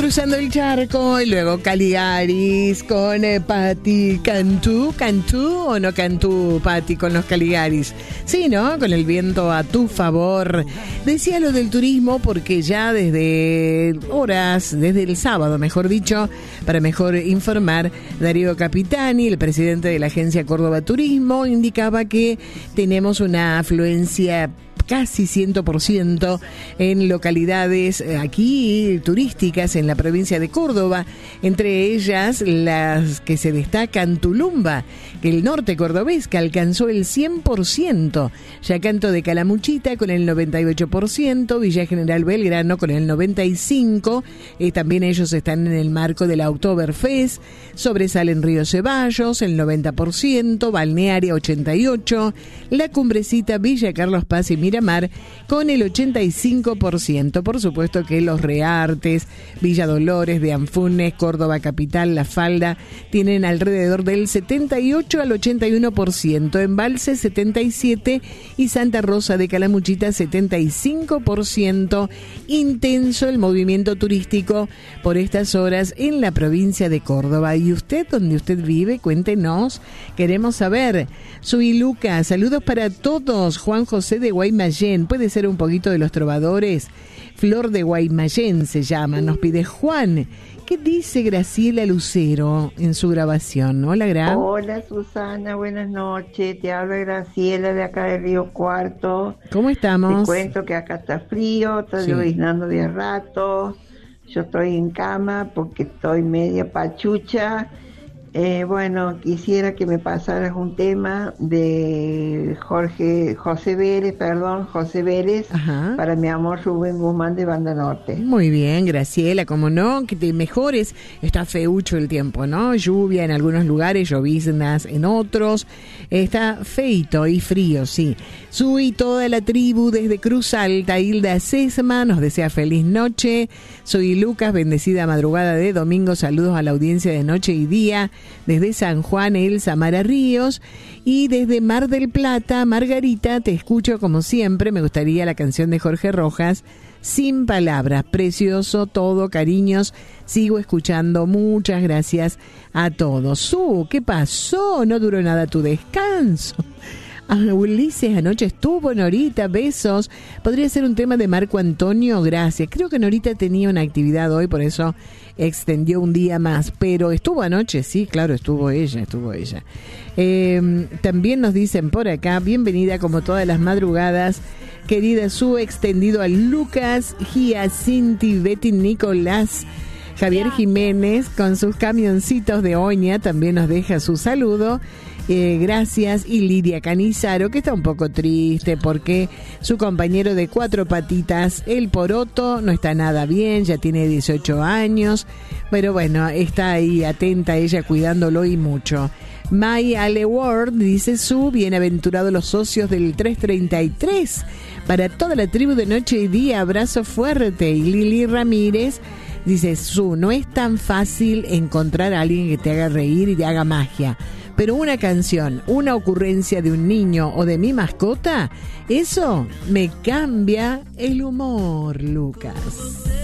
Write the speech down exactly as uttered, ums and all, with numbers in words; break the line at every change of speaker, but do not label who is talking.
cruzando el charco y luego Caligaris con eh, Patti Cantú. ¿Cantú o no Cantú, Patti, con los Caligaris? Sí, ¿no? Con el viento a tu favor. Decía lo del turismo porque ya desde horas, desde el sábado, mejor dicho, para mejor informar, Darío Capitani, el presidente de la agencia Córdoba Turismo, indicaba que tenemos una afluencia casi cien por ciento en localidades aquí turísticas en la provincia de Córdoba, entre ellas las que se destacan Tulumba, que el norte cordobés que alcanzó el cien por ciento, Yacanto de Calamuchita con el noventa y ocho por ciento, Villa General Belgrano con el noventa y cinco por ciento, eh, también ellos están en el marco del Oktoberfest, sobresalen Río Ceballos el noventa por ciento, Balnearia ochenta y ocho por ciento, La Cumbrecita, Villa Carlos Paz y Miramar con el ochenta y cinco por ciento. Por supuesto que los Reartes, Villa Dolores, de Anfunes, Córdoba Capital, La Falda tienen alrededor del setenta y ocho al ochenta y uno por ciento, Embalse setenta y siete por ciento y Santa Rosa de Calamuchita setenta y cinco por ciento. Intenso el movimiento turístico por estas horas en la provincia de Córdoba. ¿Y usted, donde usted vive? Cuéntenos, queremos saber. Soy Lucas, saludos para todos. Juan José de Guaymallén, puede ser un poquito de los trovadores. Flor de Guaymallén se llama, nos pide Juan. ¿Qué dice Graciela Lucero en su grabación? Hola, Gra.
Hola, Susana, buenas noches. Te habla Graciela de acá de Río Cuarto.
¿Cómo estamos?
Te cuento que acá está frío, está
Sí.
lloviznando de rato. Yo estoy en cama porque estoy media pachucha. Eh, bueno, quisiera que me pasaras un tema de Jorge, José Vélez, perdón, José Vélez,
Ajá.
para mi amor Rubén Guzmán de Banda Norte.
Muy bien, Graciela, como no, que te mejores. Está feucho el tiempo, ¿no? Lluvia en algunos lugares, lloviznas en otros. Está feito y frío, sí. Su y toda la tribu desde Cruz Alta, Hilda Sesma, nos desea feliz noche. Soy Lucas, bendecida madrugada de domingo. Saludos a la audiencia de noche y día. Desde San Juan, Elsa Mara Ríos. Y desde Mar del Plata, Margarita, te escucho como siempre. Me gustaría la canción de Jorge Rojas, Sin Palabras. Precioso todo, cariños. Sigo escuchando. Muchas gracias a todos. Su, ¿qué pasó? No duró nada tu descanso. Ah, Ulises, anoche estuvo. Norita, besos. Podría ser un tema de Marco Antonio, gracias. Creo que Norita tenía una actividad hoy, por eso extendió un día más, pero estuvo anoche, sí, claro, estuvo ella, estuvo ella. Eh, también nos dicen por acá, bienvenida como todas las madrugadas, querida Su, extendido a Lucas, Giacinti, Betty, Nicolás, Javier Jiménez con sus camioncitos de Oña, también nos deja su saludo. Eh, gracias. Y Lidia Canizaro, que está un poco triste porque su compañero de cuatro patitas, el Poroto, no está nada bien, ya tiene dieciocho años, pero bueno, está ahí atenta ella cuidándolo y mucho. May Ale Ward dice Su, bienaventurados los socios del trescientos treinta y tres, para toda la tribu de noche y día, abrazo fuerte. Y Lili Ramírez dice Su, no es tan fácil encontrar a alguien que te haga reír y te haga magia, pero una canción, una ocurrencia de un niño o de mi mascota, eso me cambia el humor, Lucas.